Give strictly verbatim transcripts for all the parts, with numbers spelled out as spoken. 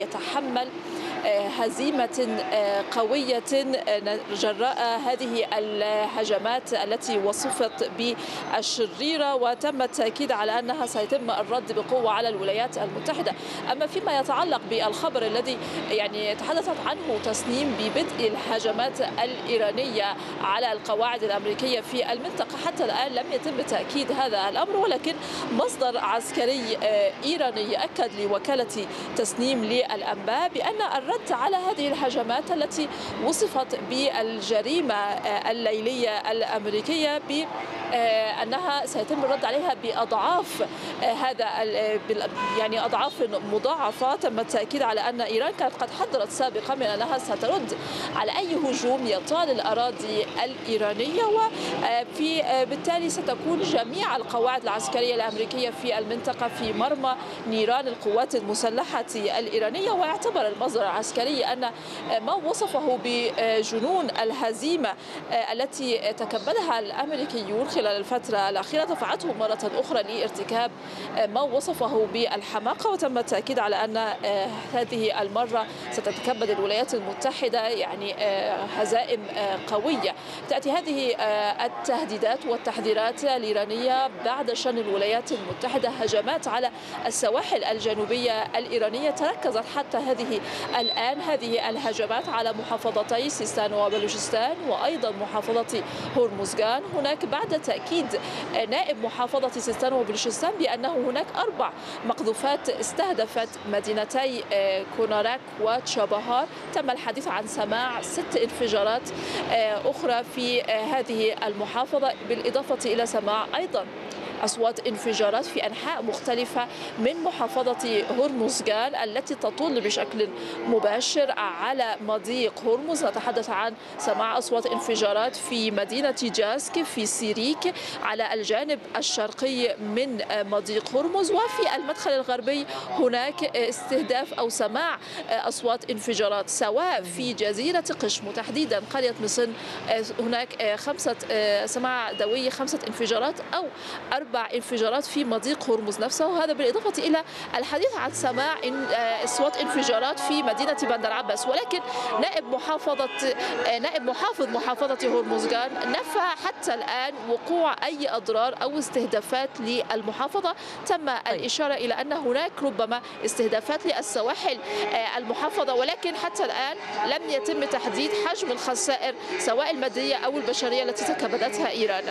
يتحمل هزيمة قوية جراء هذه الهجمات التي وصفت بالشريرة، وتم التأكيد على أنها سيتم الرد بقوة على الولايات المتحدة. أما فيما يتعلق بالخبر الذي يعني تحدثت عنه تسنيم ببدء الهجمات الإيرانية على القواعد الأمريكية في المنطقة، حتى الآن لم يتم تأكيد هذا الأمر، ولكن مصدر عسكري إيراني أكد لوكالة تسنيم للأنباء بأن الرد على هذه الهجمات التي وصفت بالجريمة الليلية الأمريكية بأنها سيتم الرد عليها بأضعاف هذا يعني أضعاف مضاعفة. تم التأكيد على أن إيران كانت قد حذرت سابقا من أنها سترد على أي هجوم يطال الأراضي الإيرانية، وفي بالتالي ستكون جميع القواعد العسكرية الأمريكية في المنطقة في مرمى نيران القوات المسلحة الإيرانية. ويعتبر المصدر العسكري أن ما وصفه بجنون الهزيمة التي تكبدها الأمريكيون خلال الفترة الأخيرة دفعته مرة أخرى لارتكاب ما وصفه بالحماقة، وتم التأكيد على أن هذه المرة ستتكبد الولايات المتحدة يعني هزائم قوية. تأتي هذه التهديدات والتحذيرات الإيرانية بعد شن الولايات المتحدة هجمات على السواحل الجنوبية الإيرانية. تركزت حتى هذه الآن هذه الهجمات على محافظتي سيستان وبلوشستان وأيضا محافظة هرمزغان. هناك بعد تأكيد نائب محافظة سيستان وبلوشستان بأنه هناك أربع مقذوفات استهدفت مدينتي كوناراك وتشابهار. تم الحديث عن سماع ست انفجارات أخرى في هذه المحافظة، بالإضافة إلى سماع أيضا أصوات انفجارات في أنحاء مختلفة من محافظة هرمزغان التي تطل بشكل مباشر على مضيق هرمز. نتحدث عن سماع أصوات انفجارات في مدينة جاسك في سيريك على الجانب الشرقي من مضيق هرمز، وفي المدخل الغربي هناك استهداف أو سماع أصوات انفجارات، سواء في جزيرة قشم وتحديدا قرية مصن هناك خمسة سماع دوي خمسة انفجارات أو أربع انفجارات في مضيق هرمز نفسه، وهذا بالإضافة إلى الحديث عن سماع أصوات انفجارات في مدينة بندر عباس. ولكن نائب محافظة نائب محافظ محافظة هرمزغان نفى حتى الآن وقوع أي أضرار أو استهدافات للمحافظة. تم الإشارة إلى أن هناك ربما استهدافات للسواحل المحافظة، ولكن حتى الآن لم يتم تحديد حجم الخسائر سواء المادية أو البشرية التي تكبدتها إيران.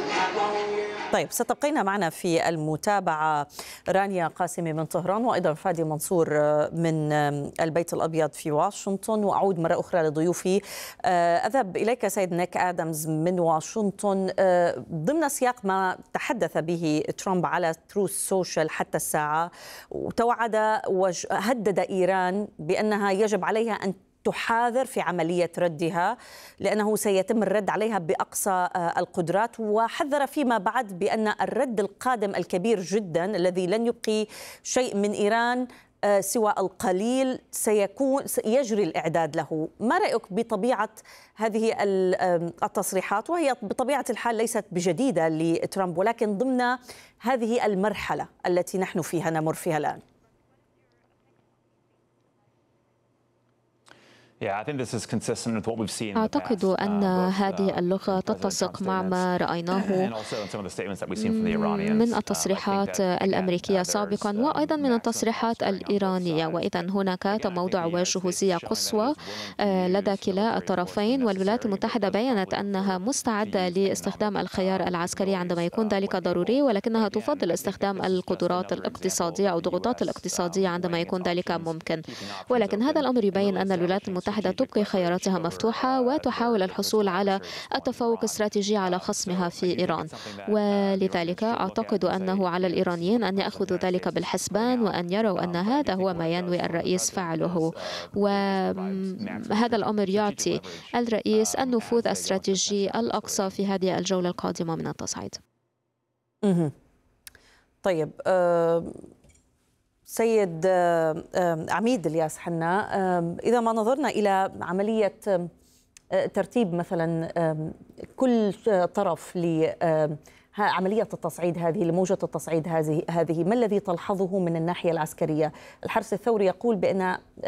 طيب، ستبقينا معنا في المتابعة رانيا قاسمي من طهران وأيضا فادي منصور من البيت الأبيض في واشنطن. وأعود مرة أخرى لضيوفي. أذهب إليك سيد نيك آدمز من واشنطن. ضمن سياق ما تحدث به ترامب على تروث سوشيال حتى الساعة، وتوعد وهدد إيران بأنها يجب عليها أن تحاذر في عملية ردها لأنه سيتم الرد عليها بأقصى القدرات، وحذر فيما بعد بأن الرد القادم الكبير جدا الذي لن يبقي شيء من إيران سوى القليل سيكون يجري الإعداد له. ما رأيك بطبيعة هذه التصريحات، وهي بطبيعة الحال ليست بجديدة لترامب ولكن ضمن هذه المرحلة التي نحن فيها نمر فيها الآن؟ أعتقد أن هذه اللغة تتسق مع ما رأيناه من التصريحات الأمريكية سابقا وأيضا من التصريحات الإيرانية. وإذا هناك تموضع وجهوزية قصوى لدى كلا الطرفين، والولايات المتحدة بيّنت أنها مستعدة لاستخدام الخيار العسكري عندما يكون ذلك ضروري، ولكنها تفضل استخدام القدرات الاقتصادية أو الضغوطات الاقتصادية عندما يكون ذلك ممكن. ولكن هذا الأمر يبين أن الولايات المتحدة تبقي خياراتها مفتوحة وتحاول الحصول على التفوق الاستراتيجي على خصمها في إيران. ولذلك أعتقد أنه على الإيرانيين أن يأخذوا ذلك بالحسبان وأن يروا أن هذا هو ما ينوي الرئيس فعله، وهذا الأمر يعطي الرئيس النفوذ الاستراتيجي الأقصى في هذه الجولة القادمة من التصعيد. طيب، أه سيد عميد الياس حنا، إذا ما نظرنا إلى عملية ترتيب مثلا كل طرف عملية التصعيد هذه، لموجة التصعيد هذه هذه ما الذي تلحظه من الناحية العسكرية؟ الحرس الثوري يقول بأن